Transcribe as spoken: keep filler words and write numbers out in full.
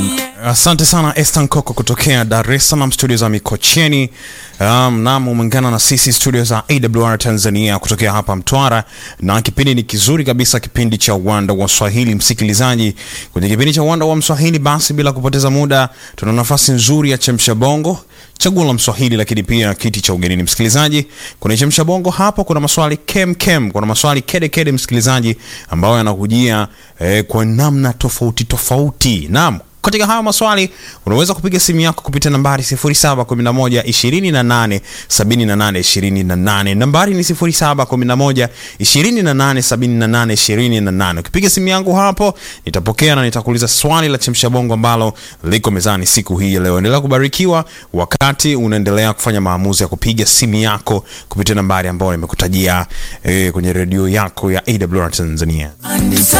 Asante sana Estan Koko kutokea Dar es Salaam studio za Mikocheni. Um, na muungana na sisi studio za A W R Tanzania kutokea hapa Mtwara, na kipindi ni kizuri kabisa, kipindi cha Uwanda wa Swahili. Msikilizaji, kwenye kipindi cha Uwanda wa Swahili, basi bila kupoteza muda, tuna nafasi nzuri ya Chemsha Bongo, chaguo la Mswahili, lakini pia kiti cha ugenini. Msikilizaji, kwenye Chemsha Bongo hapo kuna maswali kem kem, kuna maswali kede kede msikilizaji, ambayo yanakujia eh, kwa namna tofauti tofauti. Naam, katika haya maswali unaweza kupiga simu yako kupitia nambari sifuri saba kumi na moja ishirini na nane sabini na nane ishirini na nane. Nambari ni sifuri saba kumi na moja ishirini na nane sabini na nane ishirini na nane. Ukipiga simu yangu hapo, nitapokea na nitakuuliza swali la Chemsha Bongo ambalo liko mezani siku hii leo. Endelea kubarikiwa wakati unaendelea kufanya maamuzi ya kupiga simu yako kupitia nambari ambayo nimekutajia eh, kwenye redio yako ya A W R Tanzania.